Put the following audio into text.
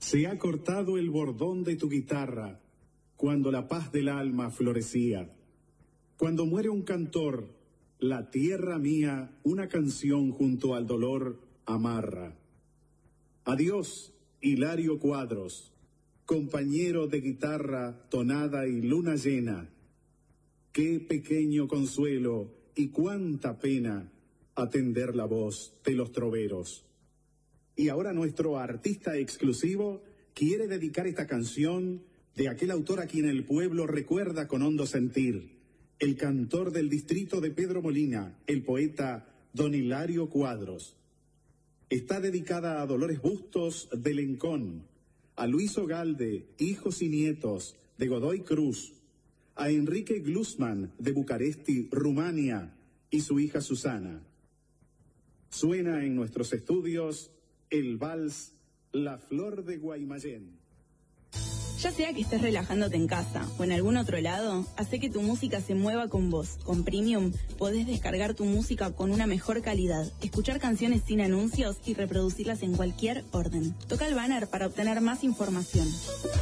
Se ha cortado el bordón de tu guitarra cuando la paz del alma florecía. Cuando muere un cantor, la tierra mía una canción junto al dolor amarra. Adiós, Hilario Cuadros, compañero de guitarra, tonada y luna llena. Qué pequeño consuelo y cuánta pena atender la voz de los troveros. Y ahora nuestro artista exclusivo quiere dedicar esta canción de aquel autor a quien el pueblo recuerda con hondo sentir, el cantor del distrito de Pedro Molina, el poeta don Hilario Cuadros. Está dedicada a Dolores Bustos de Lencón, a Luis Ogalde, hijos y nietos de Godoy Cruz, a Enrique Glusman de Bucaresti, Rumania, y su hija Susana. Suena en nuestros estudios el vals La Flor de Guaymallén. Ya sea que estés relajándote en casa o en algún otro lado, hace que tu música se mueva con vos. Con Premium podés descargar tu música con una mejor calidad, escuchar canciones sin anuncios y reproducirlas en cualquier orden. Toca el banner para obtener más información.